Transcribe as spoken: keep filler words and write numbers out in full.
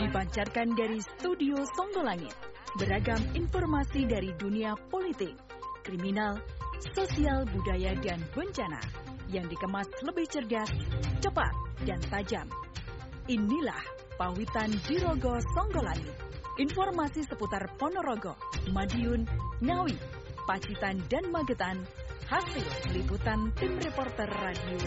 Dipancarkan dari Studio Songgolangit, beragam informasi dari dunia politik, kriminal, sosial, budaya, dan bencana yang dikemas lebih cerdas, cepat, dan tajam. Inilah Pawitan Jirogo Songgolangit. Informasi seputar Ponorogo, Madiun, Ngawi, Pacitan, dan Magetan, hasil liputan tim reporter radio